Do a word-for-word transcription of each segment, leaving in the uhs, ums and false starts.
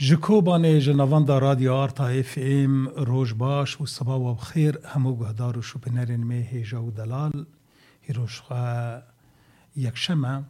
جکوبانه جنوان دا رادیو آرتا اف ام روش باش و صبا و بخیر همو گهدار و شوپنرین می هیجا و دلال هیروش خواه یک شمه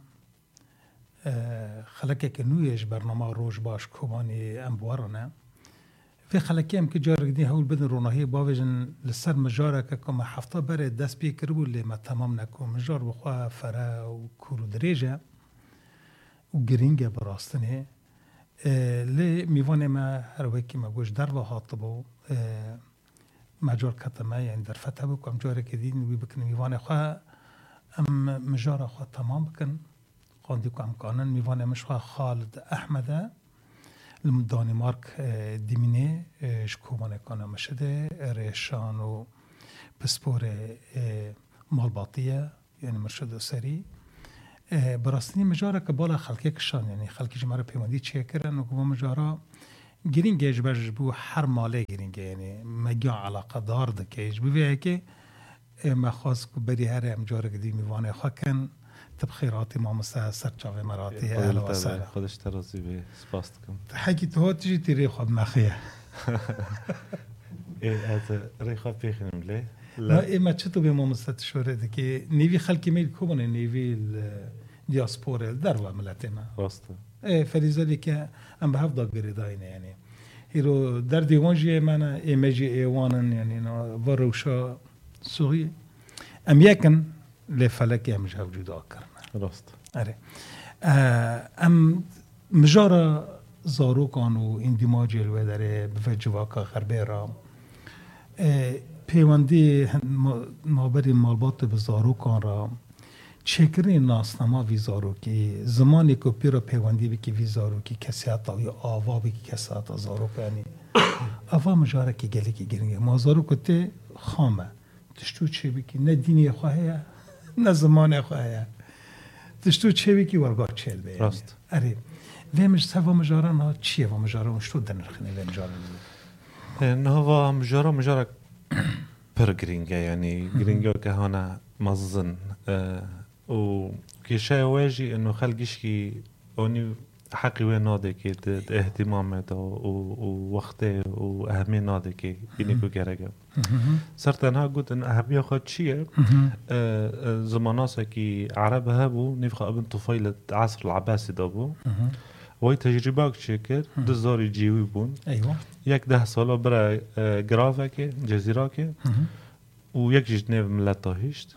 خلقه که نویش برنامه روش باش کوبانی امبوارنه في خلقه هم که جارک دی هول بدن روناهی باویجن لسر مجاره که کم هفته بره دست بی کربو لی ما تمام نکو مجار بخواه فره و کورو دریجه و گرینگه براستنه لی میوانه ما هر وکی ما گوش در و حاطه بو مجار کتمه یعنی در فتح بو کم جاره که دین وی بکن میوانه خواه ام مجاره خواه تمام بکن قاندی که امکانن میوانه مش خواه خالد احمده لم دانمارک دیمینه شکومانه کنه مشده ریشان و پسپور مالباطیه یعنی مرشد و سری براستنی مجاره که بالا خلقه کشان یعنی خلقی جمعه پیوندی چه کرن و که مجاره گرینگه اجبرش بو هر ماله گرینگه یعنی مگیا علاقه دار دکه اجبویه که مخواست که بری هر امجاره که دی میوانه خواه کن تبخیراتی ما مثل سرچاوه مراتی اهل و سر خودش ترازی به سپاس کن حقی تو ها تجی تی ریخواب مخیه ای از ریخواب پیخنم لی لا ای ما چطور به ما مثل تشوره ده که نیوی خلکی میل کوبانه نیوی دیاسپوره در و ملت ما راسته ای فریزالی که ام به هفت داگری داینه یعنی هیرو در دیوان جیه منه ایمجی ایوانن یعنی و روشا سوغی ام یکن لفلکی هم جا جدا کرنه راست آره ام مجارا زاروکان و اندماج الوه داره به جواکا غربه را پیوندی نابری مالبات به زاروکان را چکرین ناسنما وی زاروکی زمانی که پیرا پیوندی بی که وی زاروکی کسی حتا یا آوا بی که کسی حتا زاروک یعنی آوا مجارا که گلی که گرنگه ما زاروکو تی خامه تشتو چه بی که نه دینی خواهی نه زمان خواهی تشتو چه بی که ورگاه چهل بی راست اره ویمش سوا مجاران ها چیه و مجاران شتو دنرخنه وی مجاران نه و مجارا مجارا پر گرینگه یعنی گرینگه که هانا مزن و کشای واجی انو خلقش کی اونی حقی و ناده که اهتمام ده و وقته و اهمی ناده که اینی که گرگه سرطنها قلت ان اهمیه خود چیه زماناسا که عرب هبو نفخه ابن طفيلة عصر العباسي دابو وی تجربه که کرد دزاری جیوی بون ایوه یک ده سالا برای گرافه که جزیره که و یک جنیو ملتا هشت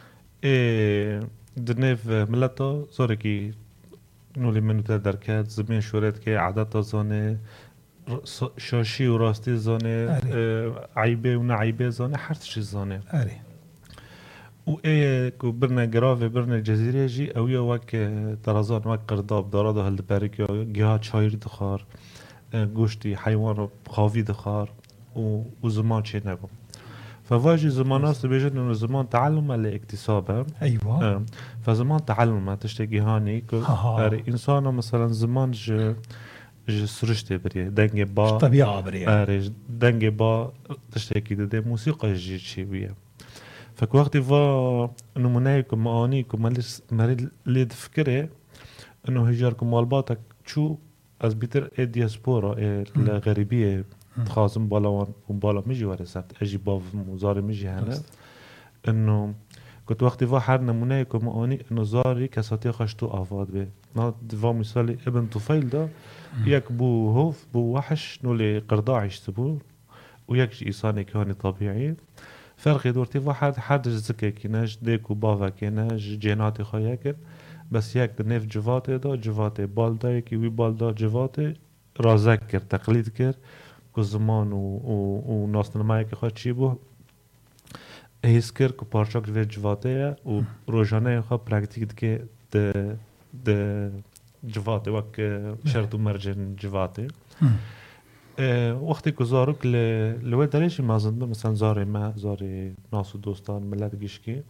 دنیو ملتا زاره که نولی منوته در کرد زمین شورت که عادت زانه شاشی و راستی زانه عیبه و نعیبه زانه هر چیز زانه اره و ای که برنه گرافه برنه جزیره جی اویا وک درازان وک قرداب داراده هل دپرک یا گیاه چایر دخار گوشتی حیوان رو خاوی دخار و, و زمان چه نبو فواجه زمان هست بيجد انه زمان تعلم اللي اكتسابه ايوه فزمان تعلم تشتكي هاني اري انسان مثلا زمان ج ج سرشته بريه دنگ با طبيعه بريه اري دنگ با تشتكي ده موسيقى جي شي بيه فك وقت فا نمونايكم معانيكم مريد ليد فكره انه هجاركم والباتك شو از بيتر اي دياسبورا اي الغريبيه خازم بالوان وبالا ميجي ورثت اجي باف مزار ميجي هنا انه كنت وقت واحد نمونه كم اني انه زاري كساتي خشتو افاد به نا دفا مثالي ابن طفيل ده يك بو هوف بو وحش نولي قرضاع يشتبو ويك انسان كان طبيعي فرق دورتي واحد حد زكي كيناش ديكو بافا كيناش جيناتي خياكر بس يك نيف جواتي ده جواتي بالدا كي وي بالدا جواتي رازك كر تقليد كر زمان و و و ناسنمایی که خواهد چی بو ایس کر که پارچاک روی جواته و روزانه خواه پرکتیک که ده ده جواته وک شرط و مرجن جواته وقتی که زاروک لوی دریشی مازنده مثلا زاری ما زاری ناس و دوستان ملت گشکی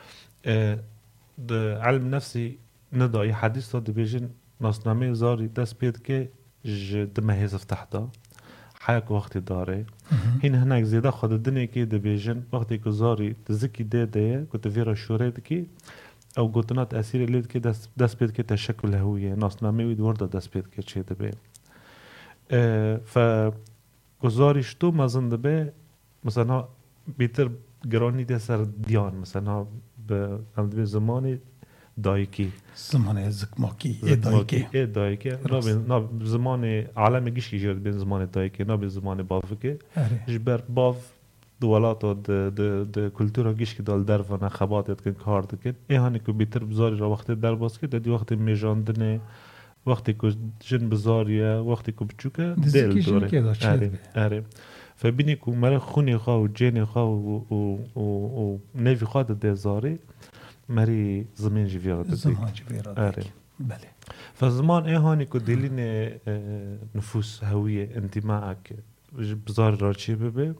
ده علم نفسی ندایی حدیث دا ده بیجن ناسنامه زاری دست بید که ده مهیز تحتا حياك وقت داري هنا هناك زيادة خد الدنيا كي دبيجن وقت كزاري تزكي دي دي كنت فيرا شوريت كي او قلتنا تأثير اللي كي دس دس بيت كي تشكل هوية ناس نامي ويد ورده دس بيت كي تشي دبي ف گزارش تو مزند به مثلا بیتر گرانی ده سر دیان مثلا به اندوی زمانی دایکی زمان زکماکی دایکی ای دایکی نه زمان عالم گیشکی جرد بین زمان دایکی نه به زمان بافکه جبر باف دوالات و د د د کلتورا گیشکی دال در و نخباتت کن کار دکن ای هانی که بیتر بزاری را وقتی در باز که دی وقتی میجاندنه وقتی که جن بزاریه وقتی که بچوکه دل دوره اره اره فبینی که مرا خونی خواه و جینی خواه و و و و نوی خواه ده زاری مری زمین جویرات دید زمان جویرات اره بله فزمان ای هانی که دلین نفوس هویه انتماعک بزار را چی ببه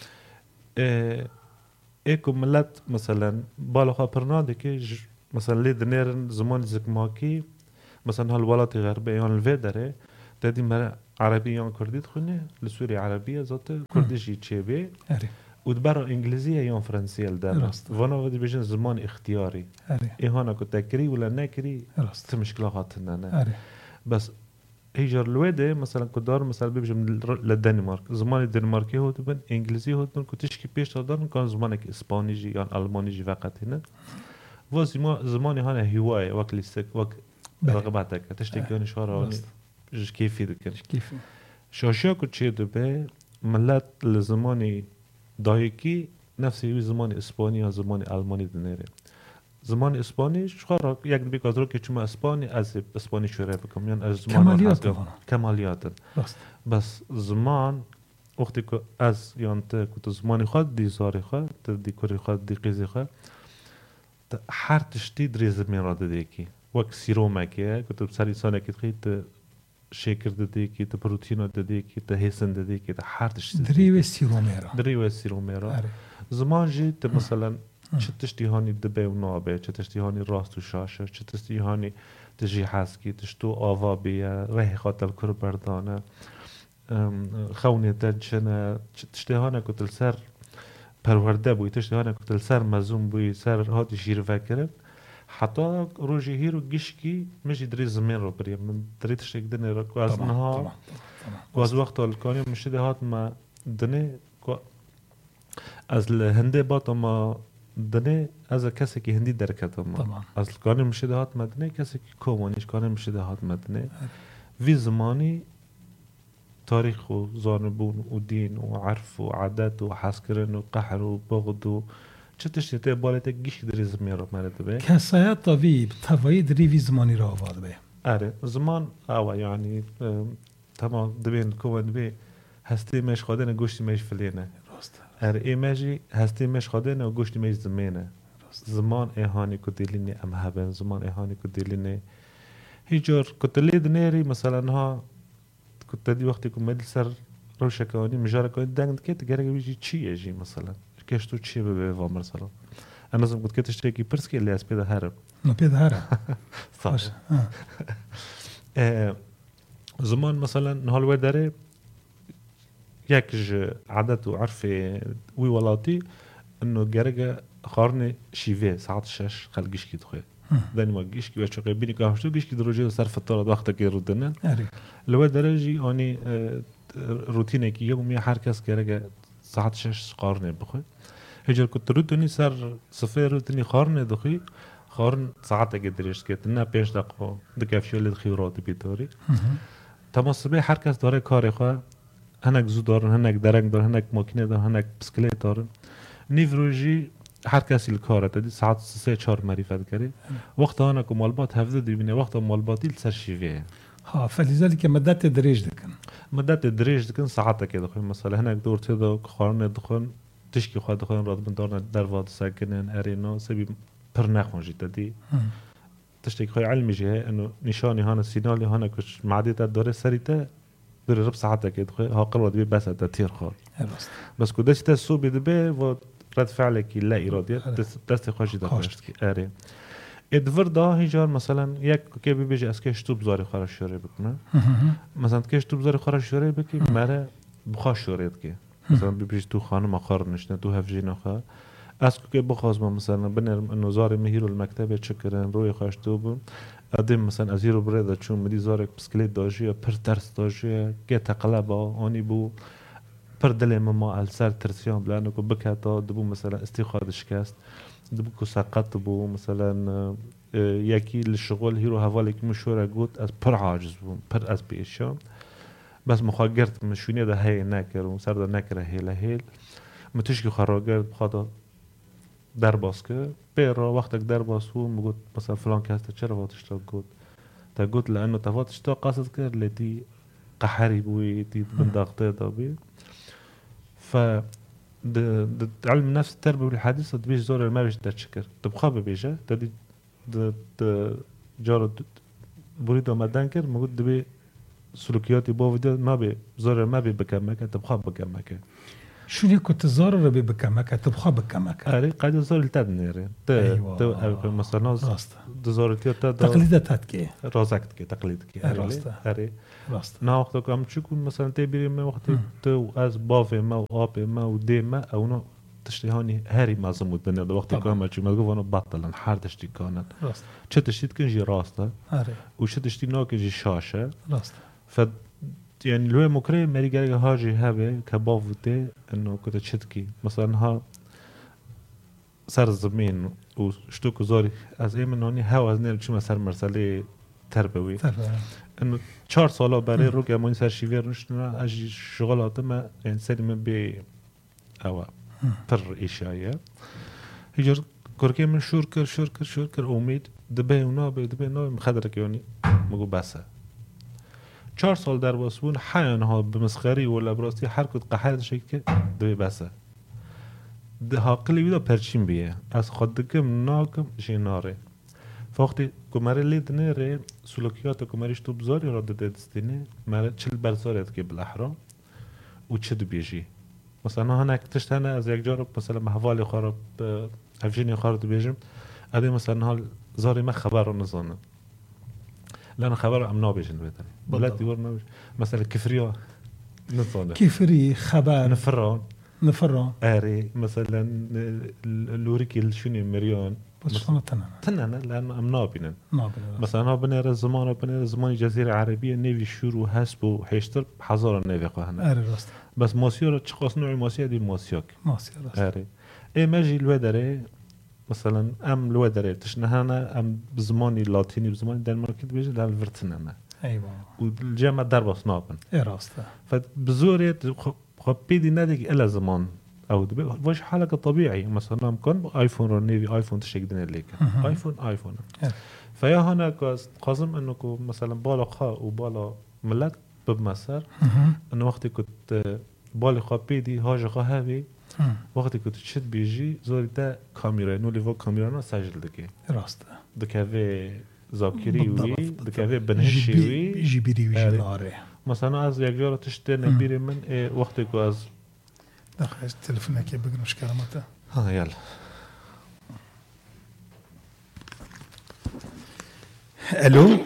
ای که ملت مثلا بالا خواه پرناده که مثلا لید نیرن زمان زکماکی مثلا هالولات غربی ایان الوی داره دادی مرا عربی یا کردی خونه لسوری عربیه ذات کردیشی چه بی و دبرا انگلیزیه یا فرانسیه الدار وانا ودی بيجن زمان اختیاری ای هانا که تکری ولا نکری ت مشکلات نه بس هیجر لوده مثلا کدار مثلا بيجن للدنمارک زمان دنمارکی هود بن انگلیزی هود بن کتیش کی پیش دادن کان زمانه که اسپانیجی یا آلمانیجی وقتی نه و زمانی هانا هوای وکلیستک وک رغبتك تشتكي شهر جش كيفي دكن كيفي شاشا كتشي دبي ملت لزماني دايكي نفسي زماني اسباني زماني الماني دنيري زماني اسباني شخرا يك دبي كازرو كيچما اسباني از اسباني شوره بكم يعني از زمان كماليات كماليات بس زمان وقتی که از یانت که زمانی خود دی زاری خود دی کاری خود دی قیزی خود هر تشتی دری زمین را داده کی وقت سیرومه که که تو سری سانه که خیلی شکر داده کی تو پروتئین داده کی تو حسن داده کی تو هر تشتی دری و سیرومه را دری و سیرومه را زمان جی تو مثلا چه تشتی هانی دبه و نابه چه تشتی هانی راست و شاشه چه تشتی هانی تجی حسکی تشتو آوا بیه ره خاطر کر بردانه خونی تنشنه تشتهانه کتل سر پرورده بوی تشتهانه کتل سر مزوم بوی سر هاتی شیر فکرن حتی روژی هیرو گشکی مشی دری زمین رو بریم من دری تشتک دنه را که از نها که از وقت الکانی مشی ده هات ما دنه از هنده بات ما دنه از کسی که هندی درکت ما از الکانی مشی ده هات ما دنه کسی که کومانیش کانی مشی ده هات ما دنه وی زمانی تاريخ وزانبون ودين وعرف وعادات وحسكرن وقحر وبغض و چتش ته بالته گیش دری زمین رو مرد به کسایت طبیب توایی دری وی زمانی را آورد به آره زمان آوا یعنی تمام دبین کومن به هستی مش خودن گوشت مش فلینه راست آره ایمجی هستی مش خودن و گوشت مش زمینه زمان اهانی کدیلینی ام هبن زمان اهانی کدیلینی هیچور کتلید نری مثلا ها كنت دي وقتي كم مدل سر روشة كوني مجارة كوني دانت كيت جارك بيجي تشي يجي مثلا كيش تو تشي ببيفا مثلا أنا زم كنت كيت اشتري كي برسكي اللي أسبيدا هرب نو بيدا هرب صح زمان مثلا نهال وداري يكج عادات وعرفي وي ولاتي إنه جارك خارني شيفي ساعات الشاش خلقش كي تخوي دني ما جيش كي واشو بيني كاهشتو جيش كي دروجي صار فترة وقتها كي ردنا لو درجي اني روتيني كي يومي هر کس كرجه ساعت شش قارنه بخوي هجر كنت رودني صار صفر روتيني قارنه دخي قارن ساعت قدرش كتنا پنج دقيقه دكافشو للخيرات بيتوري تمام صبح هر کس داره کار خو هنك زو دارن هنك درنگ دارن هنك ماكينه دارن هنك بسكليت دارن نيفروجي هر کسی الکاره تدی ساعت سه چهار معرفت کردی وقت آنها که مالبات هفته دیبینه وقت مالباتی لسر شیوه ها فلذلك مدت دريج دكن مدت دريج دكن ساعته كده خو مثلا هناك دور تدا خارن دخن تشكي خو دخن راد بندارن در واد ساكنن ارينو سبي پر نخونجي تدي تشتكي خو علمي جه انه نشاني هانا سينالي هانا كش معدته دور سريته دور رب ساعته كده خو ها قرود بي بس تطير خار بس كدش تسو بيدبه و رد فعلك لا اراديه دست خوشي داشت اري ادور دا هیجار مثلا یک که بیبیجی از کش تو بزاری خارش شوره بکنه مثلا کش تو بزاری خارش شوره بکی مره بخواش شورید که مثلا بیبیجی تو خانه مخار نشنه تو هفجی نخواه از که بخواز ما مثلا بنرم انو زاری مهیر المکتب چکرن روی خواش تو بون ادم مثلا ازیرو برده چون مدی زارک بسکلیت داشیه پر ترس داشیه که تقلبا آنی بو پر دل ما السر ترسیان بلانه که بکتا دبو مثلا استیخاد شکست دبو که سقط بو مثلا یکی لشغل هیرو حوالی که مشوره گوت از پر عاجز بون پر از بیشان بس مخاگرت مشونی ده هی نکر و سر ده نکره هیل هیل متشکی خراگرد بخاطر در باز که بیرا وقتك در باز هو مقول مثلا فلان كاستا چرا واتش تا قلت تا قلت لأنه تفاتش تا قاصد كر لدي قحري بوي دي بنداغتي دابي ف د علم النفس التربية والحديثة تبيش زور ما بيش تشكر تبخاب بيجا تدي د د جارد بريدو ما دانكر مقول دبي سلوكياتي بوفيدا ما بي زور ما بي بكمك تبخاب بكمك شوني كنت زار ربي بكمك تبخا بكمك اري قاعد زار التدنير ت ت مثلا زار التيتا تقليد تاتكي رازكت كي تقليد كي اري راست نا وقت كم تشكون مثلا تبيري ما وقت تو از بافي ما واب ما ودي ما او نو تشتي هاني هاري ما زمود بنا وقت كم ما تشوف انا بطل حار تشتي كانت راست چه تشتي كنجي راسته اري وش تشتي ناكجي شاشه راست ف يعني لو مكري مري قال هاجي هبه كبافته انه كنت تشتكي مثلا ها سر زمين وشتوك زاري از اي من هوني هوا از نيل شو سر مرسله تربوي انه چهار سالا برای رو که من سر شیویر نشدم از شغلات ما يعني سلم بي او پر اشايه هجر كركي من شوركر شوركر شوركر امید دبه اونا به دبه نو مخدرك يعني مگو بسه چهار سال در باسبون حیانها به مسخری ولا براستی هر کد قحط شکل دوی بسه ده حاقلی ویدا پرچیم بیه از خود دکم ناکم جیناره فوقتی کماره لید نره سلوکیات کماریش تو بزاری را داده دستینه مره چل برزارید که بالاحرام و چه دو بیجی مثلا هنک تشتنه از یک جارب مثلا محوالی خارب افجینی خارب دو بیجم اده مثلا حال زاری ما خبر رو نزانه لأن خبر أم نابيجن بيتر بلاد ديور نابيج مثلا كفريا نصانه كفري خبر نفران نفران أري مثلا لوريكي الشوني مريان بس أنا تنانا تنانا لأن أم نابينن نابينن مثلا بنير الزمان بنير الزمان جزيرة عربية نيفي شورو حسبو حيشتر حزارة نيفي قهنا أري راست بس ماسيورة تشخص نوع ماسيا دي ماسياك ماسيا راست أري إيه ماجي الودري مثلا ام الودري تشنهانا ام بزماني لاتيني بزماني دنمارك بيجي ده الفرتننا ايوه والجامعه دربس نابن اي راسته فبزوريت خبيدي نادي الا زمان او واش حالك طبيعي مثلا كان ايفون رنيفي ايفون تشكدنا ليك ايفون ايفون فيا هنا قاسم انه مثلا بالا خا وبالا ملت بمصر انه وقت كنت بالي خبيدي هاجا خاوي وقتی که تو چت بیجی زوری تا کامیرا نولی و کامیرا نا سجل دکی راسته دکوی زاکری وی دکوی بنشی وی جیبیری وی جناره مثلا از یک جار تشته نبیری من وقتی که از داخل تلفنه که بگنوش کلماته ها یال الو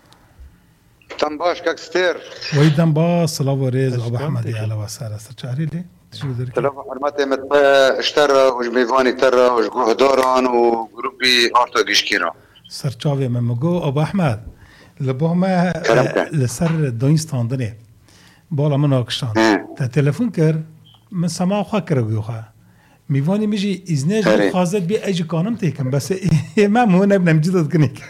تنباش كاكستير ويدن باص صلاة وريز أبو أحمد يا وسهلا سرچاري لي شو درك تلف حرمتي مت اشترى وجميفاني ترى وجوه دوران وجروبي ارتو جيشكيرا سرچاوي ممگو أبو أحمد لبوما لسر دوينستان دني بالا من آكشان تا تلفون كر من سماع خوا كرو خوا ميفاني ميجي إذناج خازت بي أجي كانم تيكم بس ما مو نبنا مجدد كنيك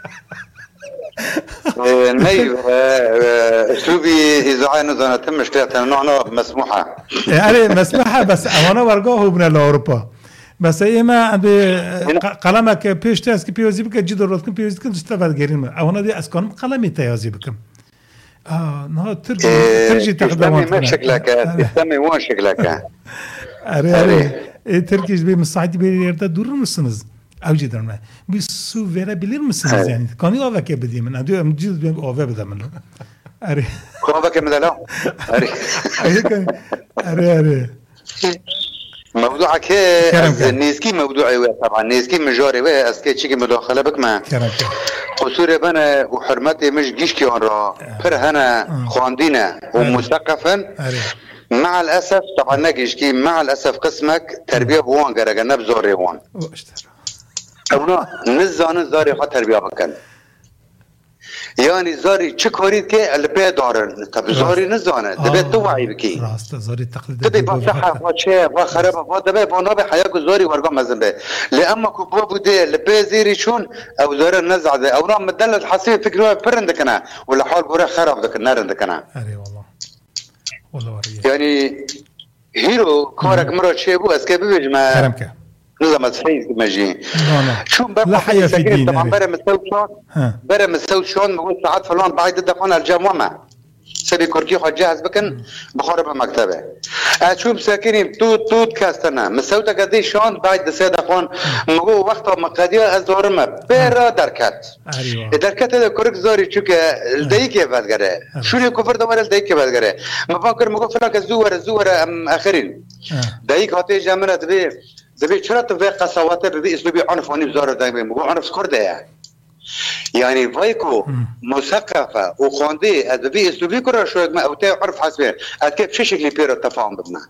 نايف اسلوبي اذاعه نزانه تم اشتياتها نوعنا مسموحه يعني مسموحه بس انا ورقوه ابن لاوروبا بس ايما قلمك بيشتاس كي بيوزي بك جدر راتكم بيوزي كنت استفاد غيرين انا دي اسكن قلمي تيازي بكم اه نها ترجي ترجي تقدم تسمي شكلك تسمي وين شكلك اري اري تركيش بي مصعد بي يرد دور مسنز اوجي درنا بسو فيرا بيلير مسنز يعني كاني اوفا كي بدي من ادو مجد بي اوفا بدا من اري اوفا كي بدا لا اري اري اري موضوعك نيسكي موضوعي طبعا نيسكي مجاري وي اسكي تشيكي مداخله بك ما قصور بنا وحرمتي مش جيشكي را پر هنا خواندينا ومثقفا مع الاسف طبعا نجيشكي مع الاسف قسمك تربيه بوان غرغ نبزوري وان اونا نزان زاري خا تربيه بكن يعني زاري چه کارید که البه دارن طب زاری نزانه دبه تو وعی بکی راست زاری تقلید دبه با صحه با چه با خراب با دبه با ناب حیا زاری ورقم مزن به لأما كوبا بده البه زيري شون او زار نزعه او رام مدلل حسيب فكره برند كنا ولا حال بره خراب دك النار دكنا اري والله والله وريه يعني هيرو كورك مرة شيبو اسكي بيجما كرمك نظام السيد مجي شو لا حياة في الدين طبعا برا مستوى شلون برا مستوى شلون بقول ساعات فلان بعيد الدقون الجامعة سبي كركي خد جاهز بكن بخارب مكتبه اشوف مساكين توت توت كاستنا مسوته قدي شلون بعد سيد اخوان مو وقت مقادير ازورما برا دركات دركات هذا كرك زوري چوك الديك بعد غره شو لي كفر دمر الديك بعد غره ما بفكر مو فلان كزور زور ام اخرين ديك هاتي جامره دبي دبي شرط في قسواته ببي اسلوبي عنف وني بزار دايما مو عنف كرده يعني يعني فايكو مثقفة وخوندي أدبي أسلوبي كرة شوية ما أوتي عرف حسبين أكيد شو شكل بيرو التفاهم بنا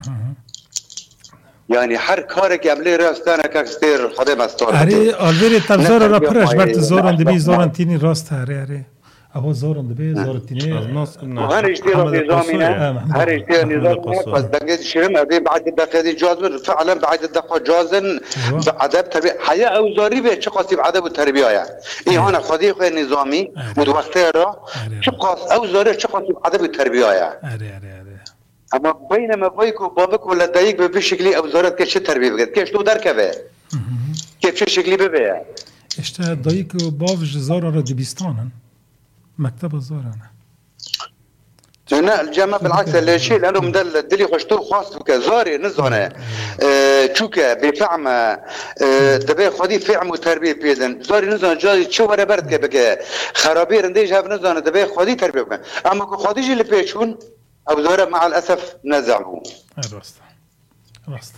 يعني حر كارك يعملي راستانا كاكستير خدي مستور أري ألفيري تبزور رابرش برت زوران دبي زوران تيني راست هري هري أهو زوران دبي زوران تيني وهر يشتيروا نظامنا هر يشتيروا نظامنا بس دقيت شرم أدي بعد الدقيقة جازم فعلا بعد الدقيقة جازن بعدب تبي حياة أو زاري به شو قصي بعدب التربية يعني إيه أنا خدي خي نظامي متوقتها شو قص أو زاري شو قصي بعدب التربية يعني أري أري أري أما بينما بيكو بابك ولا دايق بشكلي أو زارت كيش تربية بقت كيش تو دركبه كيف شو شكلي ببيع إشتا دايق بافج زارة ردبيستانا مكتب الزارة هنا الجامعة بالعكس اللي شيء لأنه مدل الدلي خشتو خاص كزاري نزونه شوكا بفعمة دبي خدي فعم وتربية بيدن زاري نزونه جاي شو ورا برد كبك خرابير نديش هاف نزونه دبي خدي تربية بكن أما كو خديش اللي بيشون أو زارة مع الأسف نزعه راست راست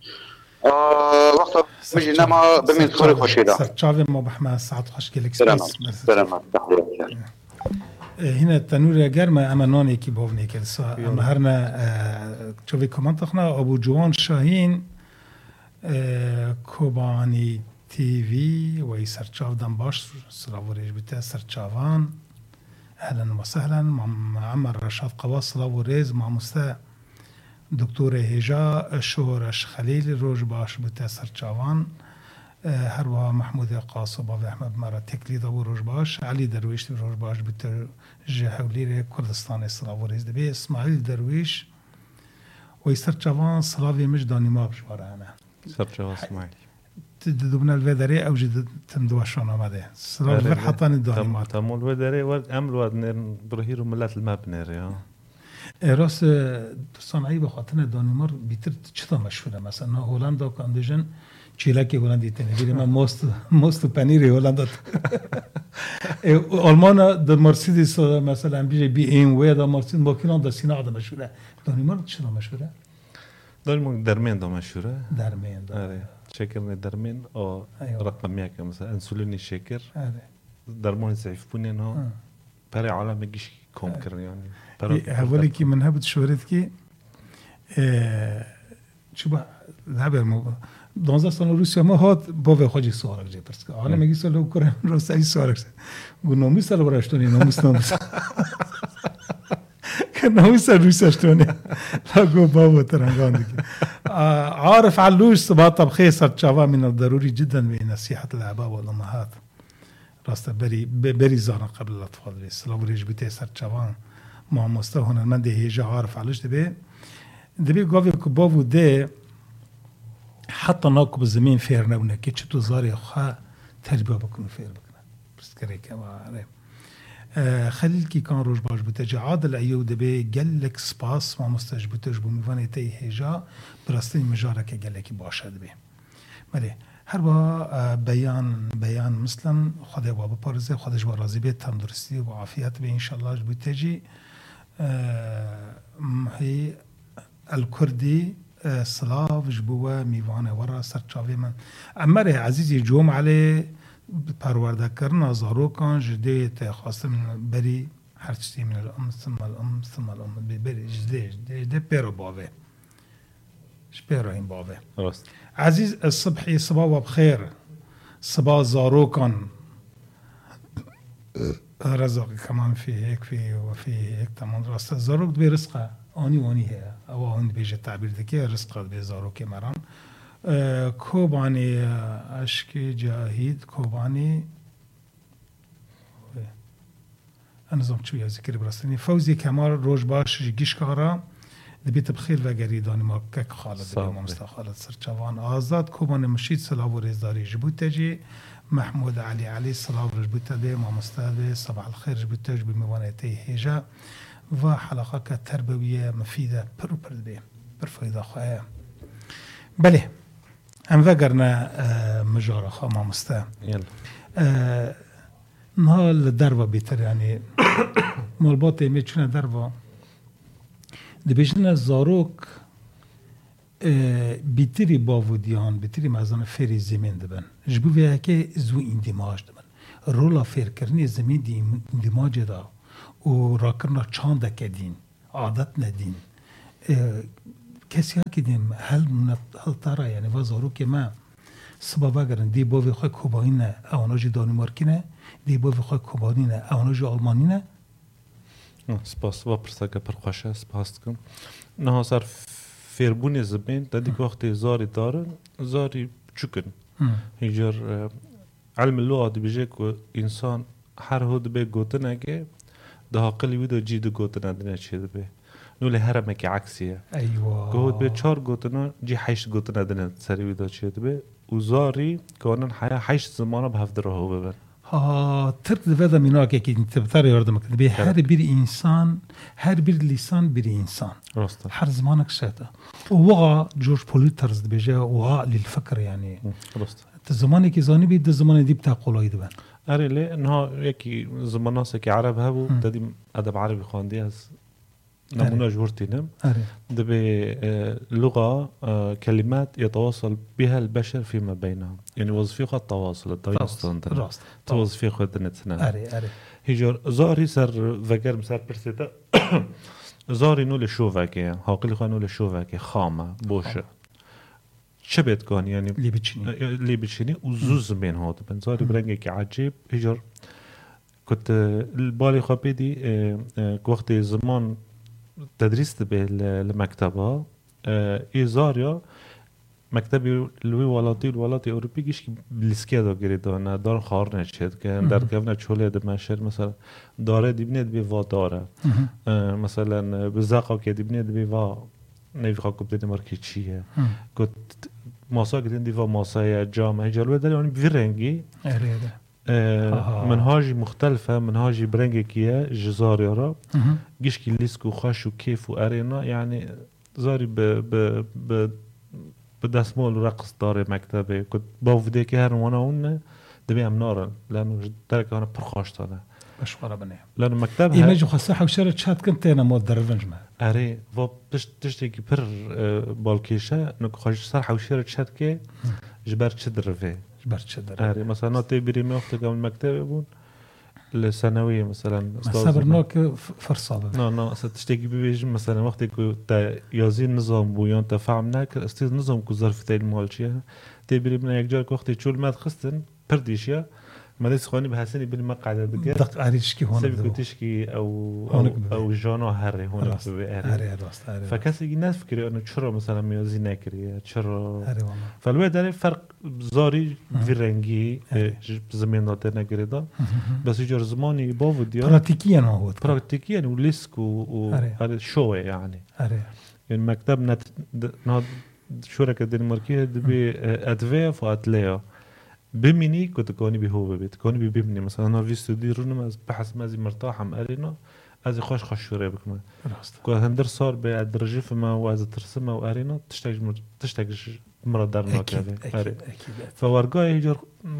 وقت مجي نما بمين صوري خوشيدا سرچاوي ما بحما ساعت خوش كلك سلام سلام هنا التنور گرمه اما نانی کی باونی که اما هرنا چوی کامنت خنا ابو جوان شاهین کوبانی تیوی و ای سرچاو دم باش سلاوریش بیته سرچاوان اهلا وسهلا مع عمر رشاد قواس سلاوریز مع مستا دکتور هجا شورش خلیل روش باش بیته سرچاوان هر وها محمود قاسب و احمد مرا تکلید و روش باش علی درویش روش باش بیتر جهولی کردستان سلاوریز دبی اسماعیل درویش و ایستر جوان سلاوی مش دانیما بشواره انا سرچاوان اسماعیل تدوبنا الودري او جد تمدوشون آمده سلاوی ور حطان دانیما تمول ودري ورد امل ورد نر برهيرو ملت المبنر یا راست صنعی بخاطر دانیمار بیتر چطور مشهوره مثلا هولندا کاندیژن چیلکی هولندی تنبیری من ماست ماست پنیری هولندا آلمان در مرسیدس مثلا بیجی بی ام و در مرسید ماکینان در سینا عدم مشهوره دانیمار چرا مشهوره؟ دانیمار درمین دا مشهوره درمین دا آره شکر درمین او رقم یک مثلا انسولینی شکر آره درمان ضعیف بودن ها برای عالم گیش کم کرد یعنی اولی که من هبت شورت که چه با لعبه مو دوازده سال روسیه ما هات باور خواجی سوالک جه پرسک حالا میگی سال اوکراین روسیه سوالک گو نامیس سال براشتونی نامیس نامیس که نامیس روسیه اشتونی لگو بابا ترنگان دیگه عارف علوش صباح طبخه سرچاوا من الضروري جدا بنصيحة الآباء والأمهات راسته بري بري زارن قبل الأطفال بس لو بريج بتي سرچاوان ما مستوى هنرمند هيجا عارف علوش دبي دبي قوي كبابو ده حتى ناكو بالزمين فير نبنا كي تشتو زاري خا تربيه بكون فير بكنا بس كريك ما آه خليل كي كان روج باش بتجي عادل ايود بي قال لك سباس ما مستجبتش بميفاني تي هيجا براستي مجارك قال لك باشد بي مالي هر با آه بيان بيان مثلا خدای بابا پارزه خودش با راضی به تندرستی و عافیت به ان شاء الله بتجي آه هي الكردي سلاف جبوه میوانه ورا سرچاوی من امره عزیزی جوم علی پرورده کرنا زاروکان جده تخواست من بری هر چیزی من الام ثم الام ثم الام بری جده جده جده پیرو باوه شپیرو این باوه راست عزیز الصبحی صباح و بخیر صباح زاروکان رزق كمان في هيك في وفي هيك تمام راست زاروك دبي رزقه اني واني هي او هون بيجي التعبير ذكي رزقه دبي زاروك مران أه كوباني اشكي جاهد كوباني انا زم شويه ذكر برستني فوزي كمال روج باش جيش كارا دبيت بخير وگری دانی ما که خالد ما مستخالد سرچوان آزاد کوبان مشید سلاو و رزداری جبوتجی محمود علی علی سلاو رجبوتجی ما مستعد صباح الخير جبوتج بموانته هجا و حلقه كتربويه مفيده برو برده برفيده خواه بله ام وگرنا مجاره خا ما مستعد يلا نهال دروا بیتر یعنی مالبات میچونه دروا دبیشن زاروک بیتری باودیان بیتری مازن فری زمین دبن جبوی که زو اندماج دبن رولا فر کرنی زمین دی اندماج دا و راکرنا چانده کدین عادت ندین کسی ها کدیم هل هل ترا یعنی و زاروک ما سبب اگرن دی باوی خواه کوباینه اونا جی دانمارکینه دی باوی خواه کوباینه اونا جی آلمانینه سپاس و پرسکه پرخوشه سپاس کم نه سر فیربونی زمین دادیک وقتی زاری دارن زاری چکن هیجر علم اللغة دی بیجه که انسان هر هود به گوتنه که ده عقلی ویدو جید گوتنه دنه چه به نوله هرمه که عکسیه ایوه که هود به چار گوتنه جی حیش گوتنه دنه سری ویدو چه به و زاری که آنن حیش زمانه به هفته راه ببن ها ترک دویده مینا که که تبتر یاردم کنه به هر بیر انسان هر بیر لیسان بیر انسان راسته هر زمانك شاته ووغا جورج بوليت ترز بيجا وغا للفكر يعني راسته الزمان كي زاني بيد الزمان دي بتاع قولاي دبن اري ليه انها يكي زماناس كي عرب هبو تدي ادب عربي خواندي از نمونه جورتينم دبي لغه كلمات يتواصل بها البشر فيما بينهم يعني وظيفه التواصل التواصل توظيفه خدنت سنه اري اري هيجر زاري سر فكر مسر برسيتا زاري نول شوفاكي هاقل خانول شوفاكي خامه بوشه شبت كان يعني لي بتشني لي بتشني وزوز بين هاد بن زاري برنجك عجيب هيجر كنت البالي خبيدي وقت زمان تدريست بالمكتبة إيزاريا مكتبي لوي ولاتي الولاتي أوروبي كيش بالسكيدا قريدانا دار خارنة شد كان در كفنا شولة دمشق مثلا داره دبنيت بيوا داره مثلا بزاقة كده دبنيت بيوا نيفخا كوبتين ماركي چيه كنت ماسا قدين ديوا ماسايا جامعة جلوه داري يعني بفرنجي منهاجي مختلفة منهاجي برنجي كيا جزاري را جيش كي ليسكو خاش وكيف وأرينا يعني زاري ب ب ب بدسمول رقص داري مكتبي كنت باودي كي هرمونا ون دبي أمنارا لأنه ترك أنا برخاشتنا مشوارا بني لأنه مكتب إيه ماجو خاصة وشارة شات كنت أنا مود درفنج ما أري و تش تشتي كي بر بالكيشة نك خاش صراحة وشارة شات كي جبرت شدرفه جبرت شدرفه أري مثلا نوتي بريمي وقت قبل المكتب يبون الثانوية مثلا صبرناك فرصة لا لا ستشتكي بيجي مثلا وقت كنت يازين نظام بويان تفهمناك استيز نظام كظرف تايل مالشيها تبري من يجار وقت تشول ما تخستن برديشيا ما ليس خاني بحسني بالمقعد دقيق دق أريشكي هون سبي تشكي أو أو, أو جانو هري هون هري فكاسي الناس فكري أنه تشرو مثلا ميازين ناكري تشرو فالواحد عليه فرق زاري في رنجي زمينات ناكريدا بس يجر زماني بافوديا براتيكيا هو براتيكيا وليسك و شوي يعني يعني مكتب نت نهاد شركة الدنماركية دبي أدفيف وأتليا بمني كنت كوني بهو ببيت كوني ببمني مثلا أنا في ستودي رونما بحس مازي مرتاح ام أرينا أزي خوش خوش شوري بكما كنت هندر صار بعد رجيف ما وأزي ترسمه وأرينا تشتاج تشتاج مرة دارنا كذا فورقا يجر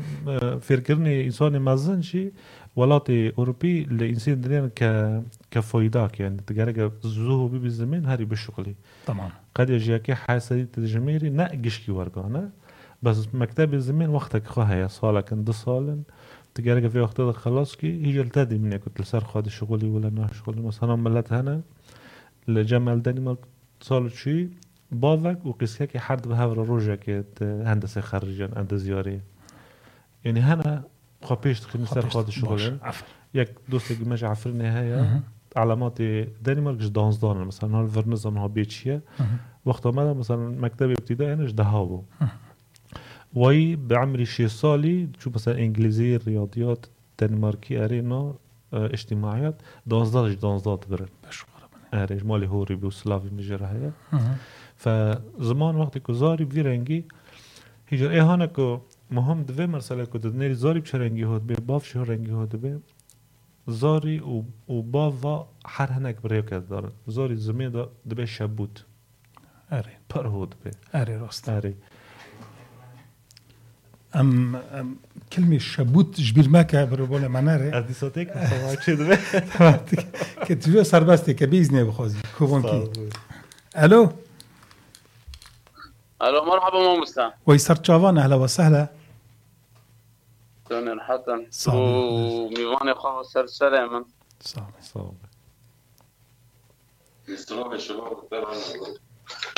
فكرني إنسان مازن شيء ولاتي أوروبي الإنسان دنيا ك كفايداك يعني تجارك زوه بي بالزمن هاري بالشغلي طبعا قد يجيك حاسة تجميري ناقش كي ورقانا بس مكتب الزمن وقتك خواهي صالك عند صالن تجارك في وقت خلاص كي هي جلتادي مني كنت لسر خاد شغلي ولا نه شغلي مثلا ملت هنا لجمال دنمارك صار شيء باوك وقسكي حد بهذا الروجا كت هندسة خارجيا عند زيارة يعني هنا خبيش تخلي سر خاد شغلي یک دوست که مش عفرینه هیا علامات دانمارک جد دانز دارن مثلا هال فرنزان ها بیچیه وقت آمدم مثلا مکتب ابتدایی اینش ده ها بود وی به عمری شش سالی چون مثلا انگلیزی ریاضیات دانمارکی ارینا اجتماعیات دانزدادش دانزداد برن اريج مالي هوري بوسلافي مجرى هيا فزمان وقتی که زاری بی رنگی هیجر ای هانه که مهم دوه مرسله که دنیری زاری بچه رنگی هود بی باف شه رنگی هود بی زاری و, و باف و هر هنک بریو کرد دارن زاری زمین دا دبی شبود اری پر هود بی اری راست اری ام, ام كلمة شبوت جبير ماكا بربولا مناري از دیساتیک سواک شد بی كتجو سربستي كبيزني بخوزي كوبونكي الو الو مرحبا مو مستان ويسر تشافان اهلا وسهلا تونين حتى وميواني خاص سلسلة من صعب صعب يستروح الشباب